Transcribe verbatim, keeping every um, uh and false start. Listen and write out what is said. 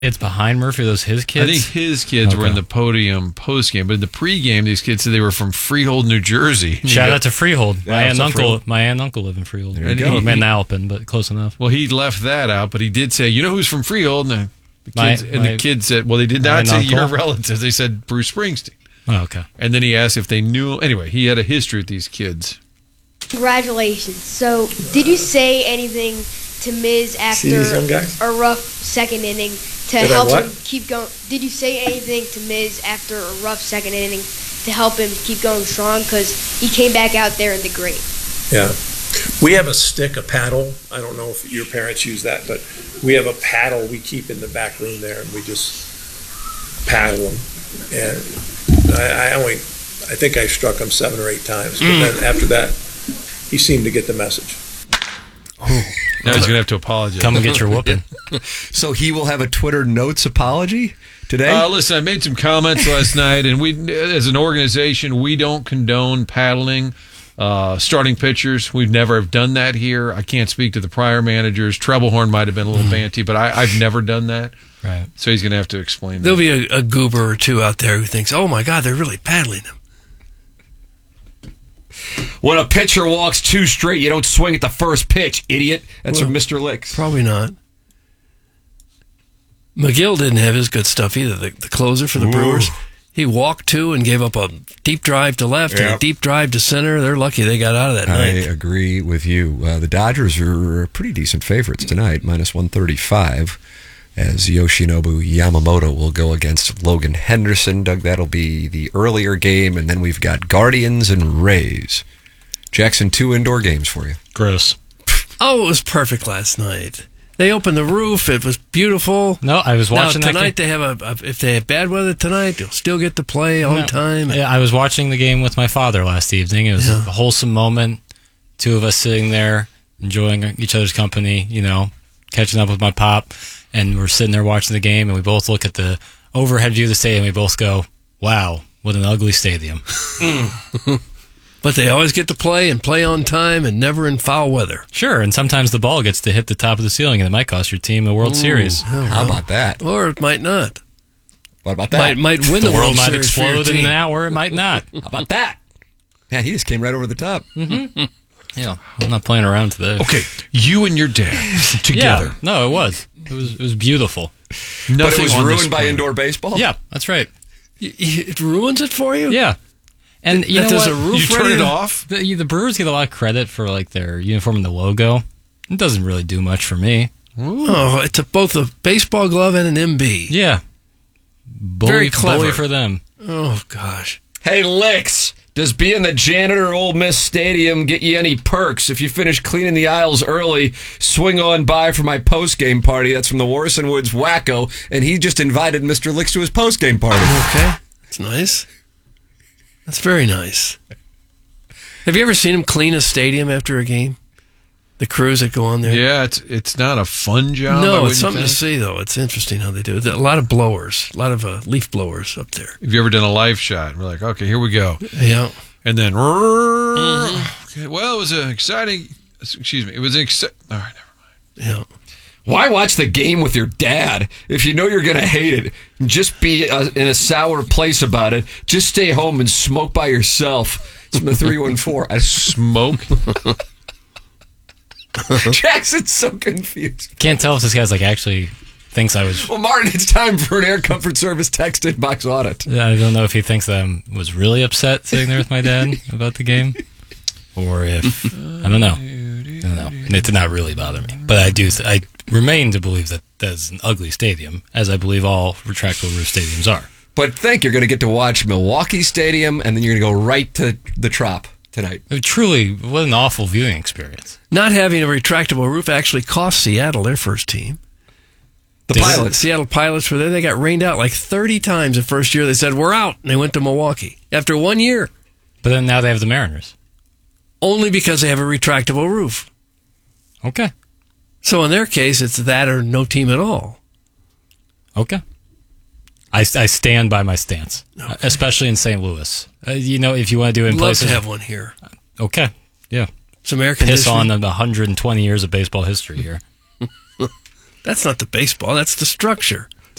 It's behind Murphy. Are those his kids? I think his kids Okay. were in the podium post-game, but in the pre-game, these kids said they were from Freehold, New Jersey. Shout out to Freehold. Yeah, my aunt what's and up, uncle. Freehold? My aunt and uncle live in Freehold. There you go. Well, Manalapan, but close enough. Well, he left that out, but he did say, "You know who's from Freehold?" And the My- kids, and my- the kids said, "Well, they did my not say uncle? your relatives. They said Bruce Springsteen." Oh, okay. And then he asked if they knew. Anyway, he had a history with these kids. Congratulations. So, did you say anything to Miz after See these young guys? a rough second inning to Did I help what? him keep going? Did you say anything to Miz after a rough second inning to help him keep going strong? Because he came back out there in the great. Yeah. We have a stick, a paddle. I don't know if your parents use that, but we have a paddle we keep in the back room there, and we just paddle him. And I, I only, I think I struck him seven or eight times. But then after that, he seemed to get the message. Now he's going to have to apologize. Come and get your whooping. So he will have a Twitter Notes apology today? Uh, listen, I made some comments last night, and we, as an organization, we don't condone paddling uh, starting pitchers. We've never done that here. I can't speak to the prior managers. Treblehorn might have been a little banty, but I, I've never done that. Right. So he's going to have to explain There'll that. be a, a goober or two out there who thinks, oh my God, they're really paddling him. When a pitcher walks two straight, you don't swing at the first pitch, idiot. That's Well, from Mister Licks. Probably not. McGill didn't have his good stuff either, the, the closer for the Ooh. Brewers. He walked two and gave up a deep drive to left and a Yep. deep drive to center. They're lucky they got out of that I ninth. agree with you. Uh, the Dodgers are pretty decent favorites tonight, minus one thirty-five, as Yoshinobu Yamamoto will go against Logan Henderson. Doug, that'll be the earlier game, and then we've got Guardians and Rays. Jackson, two indoor games for you. Gross. Oh, it was perfect last night. They opened the roof. It was beautiful. No, I was watching now, that tonight game. they have a, a if they have bad weather tonight, they'll still get to play on No. time. Yeah, I was watching the game with my father last evening. It was Yeah. a wholesome moment. Two of us sitting there, enjoying each other's company, you know, catching up with my pop. And we're sitting there watching the game, and we both look at the overhead view of the stadium. We both go, wow, what an ugly stadium. But they always get to play and play on time and never in foul weather. Sure, and sometimes the ball gets to hit the top of the ceiling, and it might cost your team a World Series. How about that? Or it might not. What about that? Might might win The the, world might Series for your explode in team. an hour, it might not. How about that? Man, he just came right over the top. Yeah, I'm not playing around today. Okay, you and your dad together. Yeah, no, it was. It was. It was beautiful. Nothing But it was on this ruined by planet. indoor baseball? Yeah, that's right. Y- y- It ruins it for you? Yeah, and you That know there's what? a roof You turn ready it to- off? The, the Brewers get a lot of credit for like their uniform and the logo. It doesn't really do much for me. Oh, it's a, both a baseball glove and an M B. Yeah, bully, Very clever. bully for them. Oh, gosh. Hey, Licks, does being the janitor at Ole Miss Stadium get you any perks? If you finish cleaning the aisles early, swing on by for my post-game party. That's from the Warson Woods Wacko, and he just invited Mister Licks to his post-game party. Okay. That's nice. That's very nice. Have you ever seen him clean a stadium after a game? The crews that go on there? Yeah, it's it's not a fun job. I No, wouldn't it's something to think. see, though. It's interesting how they do it. A lot of blowers, a lot of uh, leaf blowers up there. Have you ever done a live shot? We're like, okay, here we go. Yeah. And then, okay, well, it was an exciting, excuse me, it was an exciting, all right, never mind. Yeah. Why watch the game with your dad if you know you're going to hate it? Just be uh, in a sour place about it. Just stay home and smoke by yourself. It's from the three one four. I Smoke? Jackson's so confused. Can't tell if this guy's like actually thinks I was. Well, Martin, it's time for an Air Comfort Service text inbox audit. I don't know if he thinks that I was really upset sitting there with my dad about the game, or if I don't know. I don't know. And it did not really bother me, but I do. I remain to believe that that's an ugly stadium, as I believe all retractable roof stadiums are. But think you're going to get to watch Milwaukee Stadium, and then you're going to go right to the Trop tonight. I mean, truly, what an awful viewing experience. Not having a retractable roof actually cost Seattle their first team. The Did it? Pilots. Seattle Pilots were there. They got rained out like thirty times the first year. They said, we're out. And they went to Milwaukee after one year. But then now they have the Mariners. Only because they have a retractable roof. Okay. So in their case, it's that or no team at all. Okay. I, I stand by my stance, okay. Especially in Saint Louis. Uh, you know, if you want to do it in Love places. to have one here. Okay. Yeah. It's American Piss history. on the one hundred twenty years of baseball history here. That's not the baseball. That's the structure.